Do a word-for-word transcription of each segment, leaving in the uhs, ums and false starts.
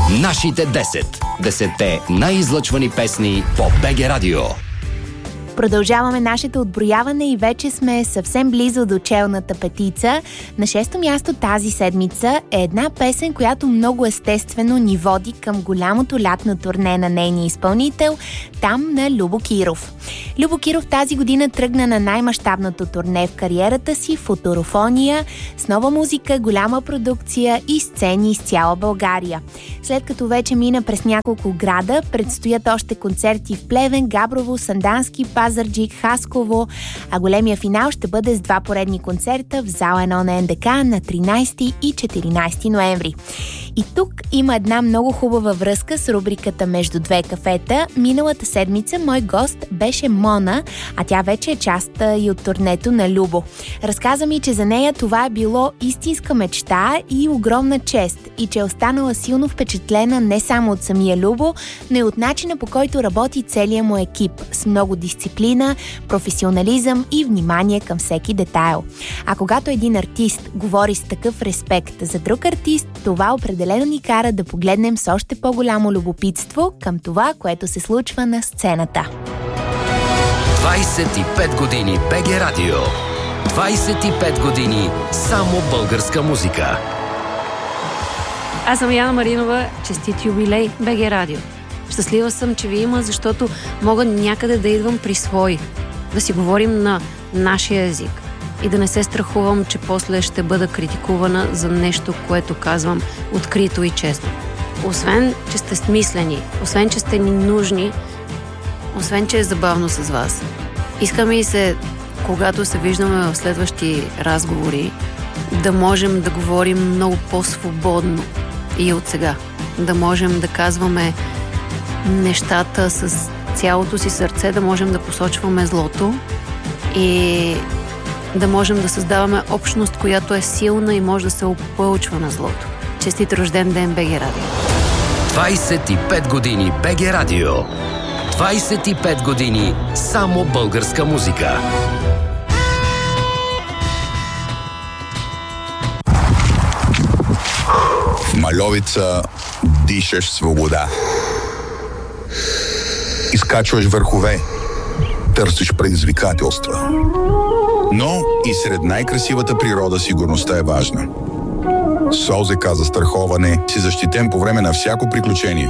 Нашите десет. Десетте най-излъчвани песни по БГ Радио. Продължаваме нашето отброяване и вече сме съвсем близо до челната петица. На шесто място тази седмица е една песен, която много естествено ни води към голямото лятно турне на нейния изпълнител, там на Любо Киров. Любо Киров тази година тръгна на най-мащабното турне в кариерата си, Футурофония, с нова музика, голяма продукция и сцени из цяла България. След като вече мина през няколко града, предстоят още концерти в Плевен, Габрово, Сандански, Пазарджик, Хасково, а големия финал ще бъде с два поредни концерта в зала едно на НДК на тринайсети и четиринайсети ноември. И тук има една много хубава връзка с рубриката Между две кафета. Миналата седмица мой гост беше Мона, а тя вече е част и от турнето на Любо. Разказа ми, че за нея това е било истинска мечта и огромна чест и че е останала силно впечатлена не само от самия Любо, но и от начина, по който работи целият му екип с много дисциплина, професионализъм и внимание към всеки детайл. А когато един артист говори с такъв респект за друг артист, това определено ни кара да погледнем с още по-голямо любопитство към това, което се случва на сцената. двайсет и пет години БГ Радио. двайсет и пет години само българска музика. Аз съм Яна Маринова. Честит юбилей, БГ Радио. Щастлива съм, че ви има, защото мога някъде да идвам при свои, да си говорим на нашия език и да не се страхувам, че после ще бъда критикувана за нещо, което казвам открито и честно. Освен, че сте смислени, освен, че сте ни нужни, освен, че е забавно с вас. Искаме и се, когато се виждаме в следващи разговори, да можем да говорим много по-свободно и от сега. Да можем да казваме нещата с цялото си сърце, да можем да посочваме злото и да можем да създаваме общност, която е силна и може да се опълчва на злото. Честит рожден ден, БГ Радио! двайсет и пет години БГ Радио. двайсет и пет години само българска музика. В Мальовица дишаш свобода. Изкачваш върхове, търсиш предизвикателства. Но и сред най-красивата природа сигурността е важна. С ОЗК застраховане си защитен по време на всяко приключение.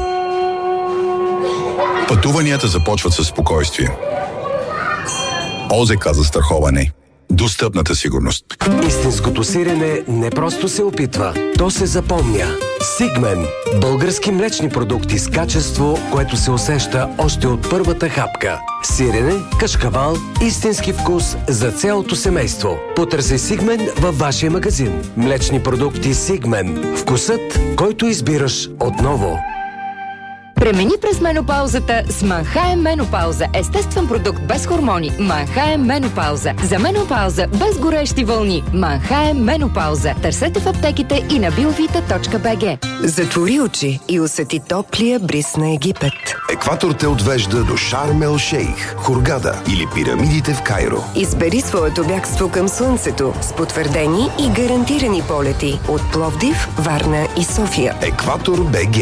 Пътуванията започват със спокойствие. ОЗК застраховане. Достъпната сигурност. Истинското сирене не просто се опитва, то се запомня. Сигмен. Български млечни продукти с качество, което се усеща още от първата хапка. Сирене, кашкавал, истински вкус за цялото семейство. Потърси Сигмен във вашия магазин. Млечни продукти Сигмен. Вкусът, който избираш отново. Премини през менопаузата с Манхайм Менопауза. Естествен продукт без хормони. Манхайм Менопауза. За менопауза без горещи вълни. Манхайм Менопауза. Търсете в аптеките и на биовита точка би джи. Затвори очи и усети топлия бриз на Египет. Екватор те отвежда до Шарм ел Шейх, Хургада или пирамидите в Кайро. Избери своето бягство към слънцето с потвърдени и гарантирани полети от Пловдив, Варна и София. Екватор БГ.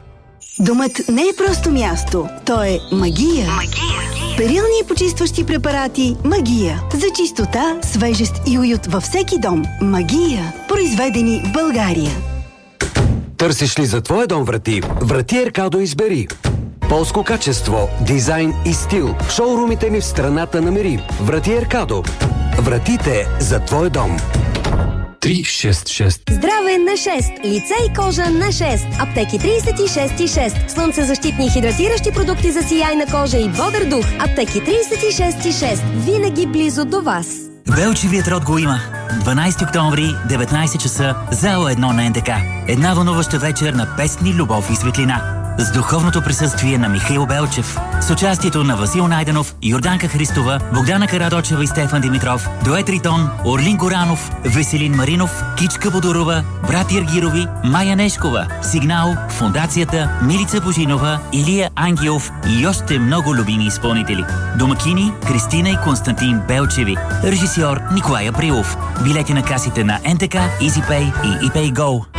Домът не е просто място, то е магия. Магия. Перилни и почистващи препарати Магия. За чистота, свежест и уют във всеки дом. Магия. Произведени в България. Търсиш ли за твоя дом врати? Врати Еркадо избери. Полско качество, дизайн и стил. В шоурумите ни в страната намери. Врати Еркадо. Вратите за твой дом. три шест шест. Здраве на шест. Лице и кожа на шест. Аптеки трийсет и шест и шест. Слънцезащитни и хидратиращи продукти за сияйна кожа и бодър дух. Аптеки трийсет и шест и шест. Винаги близо до вас. Белчевият род го има. дванайсети октомври, деветнайсет часа, зала едно на НДК. Една вълнуваща вечер на песни, любов и светлина. С духовното присъствие на Михаил Белчев. С участието на Васил Найденов, Йорданка Христова, Богдана Карадочева и Стефан Димитров, Дует Ритон, Орлин Горанов, Веселин Маринов, Кичка Бодорова, брат Иргирови, Майя Нешкова, Сигнал, Фондацията, Милица Божинова, Илия Ангелов и още много любими изпълнители. Домакини Кристина и Константин Белчеви. Режисьор Николай Априлов. Билети на касите на НТК, EasyPay и ePayGo.